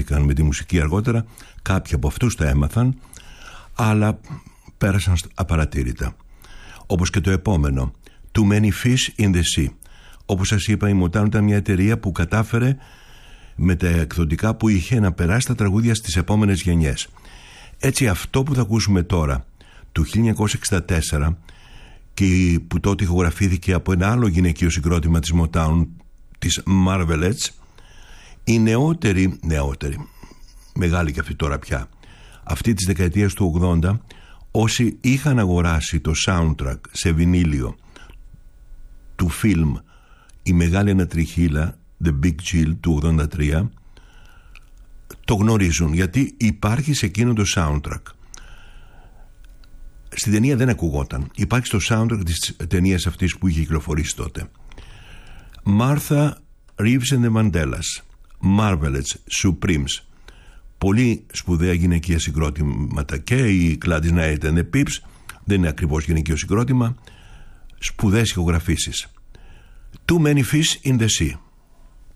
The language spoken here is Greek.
ασχολήθηκαν με τη μουσική αργότερα, κάποιοι από αυτούς τα έμαθαν, αλλά πέρασαν απαρατήρητα. Όπως και το επόμενο, Too Many Fish in the Sea. Όπως σας είπα, η Motown ήταν μια εταιρεία που κατάφερε με τα εκδοτικά που είχε να περάσει τα τραγούδια στις επόμενες γενιές. Έτσι αυτό που θα ακούσουμε τώρα, του 1964, και που τότε ηχογραφήθηκε από ένα άλλο γυναικείο συγκρότημα της Motown, της Marvelettes, οι νεότεροι, μεγάλοι και αυτοί τώρα πια, αυτή της δεκαετίας του 80, όσοι είχαν αγοράσει το soundtrack σε βινίλιο του φιλμ «Η Μεγάλη Ανατριχίλα», The Big Chill του 83, το γνωρίζουν, γιατί υπάρχει σε εκείνο το soundtrack. Στην ταινία δεν ακουγόταν. Υπάρχει στο soundtrack της ταινίας αυτής που είχε κυκλοφορήσει τότε. Martha Reeves and the Vandellas, Marvelettes, Supremes, πολύ σπουδαία γυναικεία συγκρότηματα, και η Gladys Knight and the Pips δεν είναι ακριβώς γυναικείο συγκρότημα, σπουδαίες ηχογραφήσεις. Too Many Fish in the Sea.